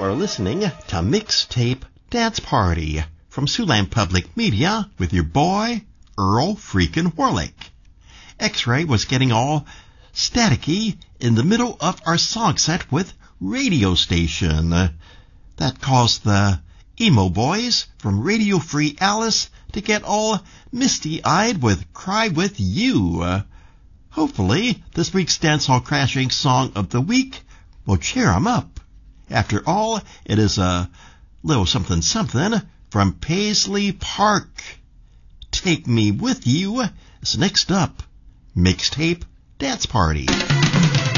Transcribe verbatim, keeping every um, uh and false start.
are listening to Mixtape Dance Party from Siouxland Public Media with your boy, Earl freaking Warlick. X-Ray was getting all staticky in the middle of our song set with Radio Station. That caused the emo boys from Radio Free Alice to get all misty-eyed with Cry With You. Hopefully, this week's Dancehall Crashing Song of the Week will cheer 'em up. After all, it is a little something-something from Paisley Park. Take Me With You is next up. Mixtape Dance Party.